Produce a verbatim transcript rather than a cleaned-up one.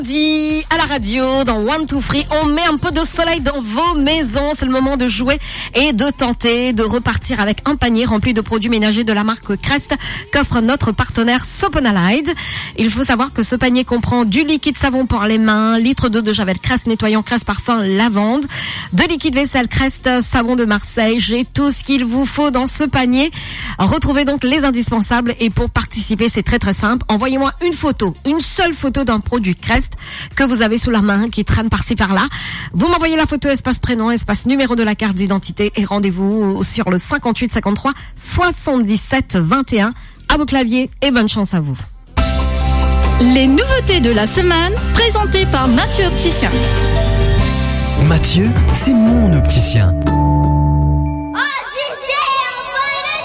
Dit à la radio dans One Two Free, on met un peu de soleil dans vos maisons. C'est le moment de jouer et de tenter de repartir avec un panier rempli de produits ménagers de la marque Crest qu'offre notre partenaire Soponalide. Il faut savoir que ce panier comprend du liquide savon pour les mains, litre d'eau de javel Crest nettoyant Crest parfum lavande, de liquide vaisselle Crest savon de Marseille. J'ai tout ce qu'il vous faut dans ce panier. Retrouvez donc les indispensables et pour participer, c'est très très simple. Envoyez-moi une photo, une seule photo d'un produit Crest que vous avez sous la main, qui traîne par-ci par-là. Vous m'envoyez la photo, espace prénom, espace numéro de la carte d'identité et rendez-vous sur le cinquante-huit cinquante-trois soixante-dix-sept vingt et un à vos claviers et bonne chance à vous. Les nouveautés de la semaine présentées par Mathieu Opticien. Mathieu, c'est mon opticien.